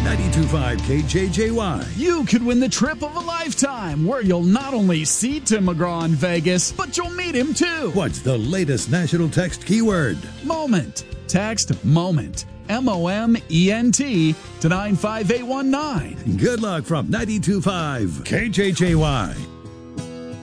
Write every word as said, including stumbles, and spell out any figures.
ninety-two point five K J J Y. You could win the trip of a lifetime, where you'll not only see Tim McGraw in Vegas, but you'll meet him too. What's the latest national text keyword? Moment. Text MOMENT. M O M E N T to nine five eight one nine. Good luck from ninety-two point five K J J Y.